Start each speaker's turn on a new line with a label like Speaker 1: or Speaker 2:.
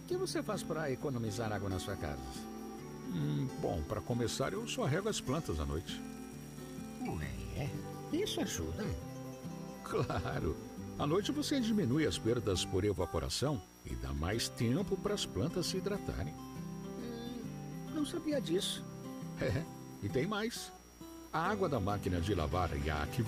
Speaker 1: que você faz para economizar água na sua casa?
Speaker 2: Bom, para começar, eu só rego as plantas à noite.
Speaker 1: Ué, isso ajuda.
Speaker 2: Claro. À noite você diminui as perdas por evaporação e dá mais tempo para as plantas se hidratarem.
Speaker 1: Não sabia disso.
Speaker 2: É, e tem mais. A água da máquina de lavar e a que